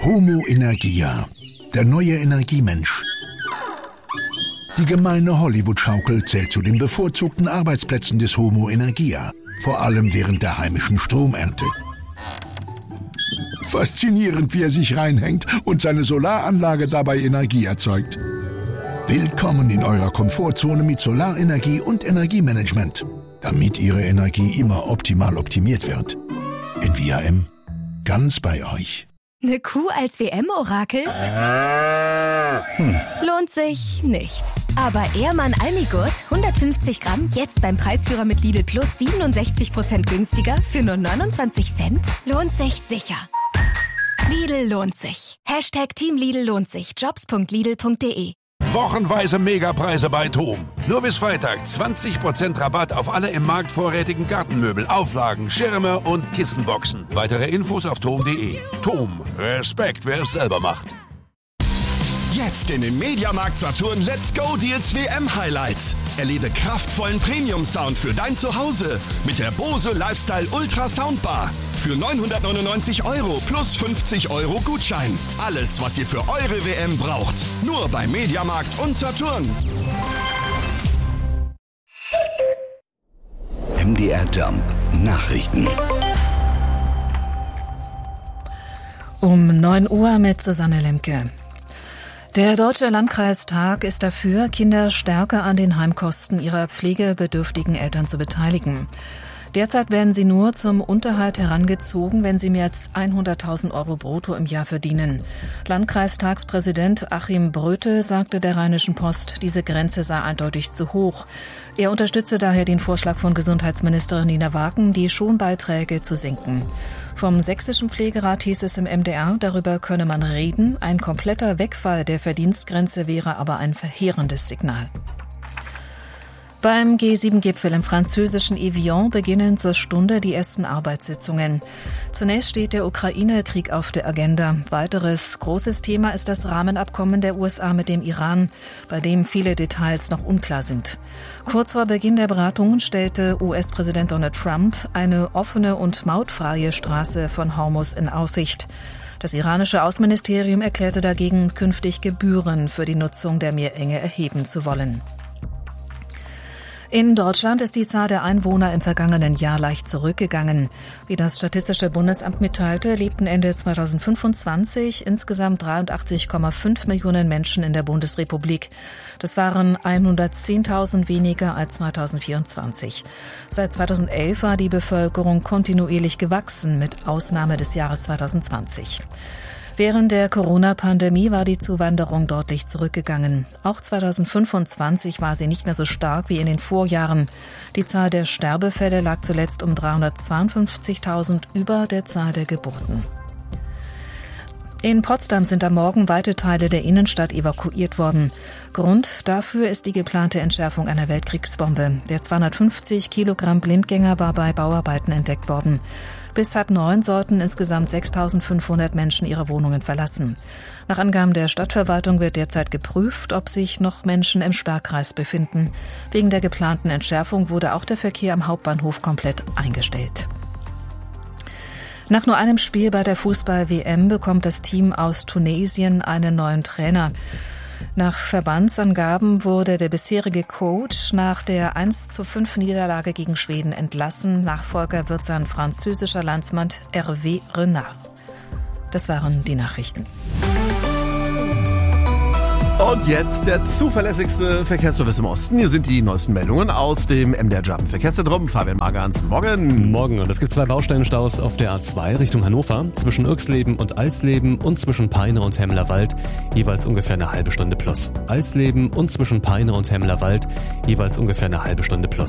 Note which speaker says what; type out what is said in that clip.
Speaker 1: Homo Energia, der neue Energiemensch. Die gemeine Hollywood-Schaukel zählt zu den bevorzugten Arbeitsplätzen des Homo Energia, vor allem während der heimischen Stromernte. Faszinierend, wie er sich reinhängt und seine Solaranlage dabei Energie erzeugt. Willkommen in eurer Komfortzone mit Solarenergie und Energiemanagement, damit Ihre Energie immer optimal optimiert wird. NVAM, ganz bei euch.
Speaker 2: Eine Kuh als WM-Orakel? Lohnt sich nicht. Aber Ehrmann Almigurt, 150 Gramm, jetzt beim Preisführer mit Lidl Plus 67% günstiger für nur 29 Cent? Lohnt sich sicher. Lidl lohnt sich. Team Lidl lohnt sich. Jobs.lidl.de.
Speaker 3: Wochenweise Megapreise bei TOM. Nur bis Freitag 20% Rabatt auf alle im Markt vorrätigen Gartenmöbel, Auflagen, Schirme und Kissenboxen. Weitere Infos auf tom.de. TOM. Respekt, wer es selber macht.
Speaker 4: Jetzt in den Mediamarkt Saturn Let's Go Deals WM Highlights. Erlebe kraftvollen Premium-Sound für dein Zuhause mit der Bose Lifestyle Ultra Soundbar. Für 999 € plus 50 € Gutschein. Alles, was ihr für eure WM braucht. Nur bei Mediamarkt und Saturn.
Speaker 5: MDR Jump Nachrichten.
Speaker 6: Um 9 Uhr mit Susanne Lemke. Der Deutsche Landkreistag ist dafür, Kinder stärker an den Heimkosten ihrer pflegebedürftigen Eltern zu beteiligen. Derzeit werden sie nur zum Unterhalt herangezogen, wenn sie mehr als 100.000 € brutto im Jahr verdienen. Landkreistagspräsident Achim Bröte sagte der Rheinischen Post, diese Grenze sei eindeutig zu hoch. Er unterstütze daher den Vorschlag von Gesundheitsministerin Nina Wagen, die Schonbeiträge zu senken. Vom Sächsischen Pflegerat hieß es im MDR, darüber könne man reden. Ein kompletter Wegfall der Verdienstgrenze wäre aber ein verheerendes Signal. Beim G7-Gipfel im französischen Evian beginnen zur Stunde die ersten Arbeitssitzungen. Zunächst steht der Ukraine-Krieg auf der Agenda. Weiteres großes Thema ist das Rahmenabkommen der USA mit dem Iran, bei dem viele Details noch unklar sind. Kurz vor Beginn der Beratungen stellte US-Präsident Donald Trump eine offene und mautfreie Straße von Hormuz in Aussicht. Das iranische Außenministerium erklärte dagegen, künftig Gebühren für die Nutzung der Meerenge erheben zu wollen. In Deutschland ist die Zahl der Einwohner im vergangenen Jahr leicht zurückgegangen. Wie das Statistische Bundesamt mitteilte, lebten Ende 2025 insgesamt 83,5 Millionen Menschen in der Bundesrepublik. Das waren 110.000 weniger als 2024. Seit 2011 war die Bevölkerung kontinuierlich gewachsen, mit Ausnahme des Jahres 2020. Während der Corona-Pandemie war die Zuwanderung deutlich zurückgegangen. Auch 2025 war sie nicht mehr so stark wie in den Vorjahren. Die Zahl der Sterbefälle lag zuletzt um 352.000 über der Zahl der Geburten. In Potsdam sind am Morgen weite Teile der Innenstadt evakuiert worden. Grund dafür ist die geplante Entschärfung einer Weltkriegsbombe. Der 250 Kilogramm Blindgänger war bei Bauarbeiten entdeckt worden. Bis 8:30 sollten insgesamt 6.500 Menschen ihre Wohnungen verlassen. Nach Angaben der Stadtverwaltung wird derzeit geprüft, ob sich noch Menschen im Sperrkreis befinden. Wegen der geplanten Entschärfung wurde auch der Verkehr am Hauptbahnhof komplett eingestellt. Nach nur einem Spiel bei der Fußball-WM bekommt das Team aus Tunesien einen neuen Trainer. Nach Verbandsangaben wurde der bisherige Coach nach der 1:5 Niederlage gegen Schweden entlassen. Nachfolger wird sein französischer Landsmann Hervé Renard. Das waren die Nachrichten.
Speaker 7: Und jetzt der zuverlässigste Verkehrsservice im Osten. Hier sind die neuesten Meldungen aus dem MDR Jump Verkehrszentrum. Fabian Magans, morgen.
Speaker 8: Morgen. Und es gibt 2 Baustellenstaus auf der A2 Richtung Hannover, zwischen Irxleben und Alsleben und zwischen Peine und Hemmerwald, jeweils ungefähr eine halbe Stunde plus. Alsleben und zwischen Peine und Hemmerwald, jeweils ungefähr eine halbe Stunde plus.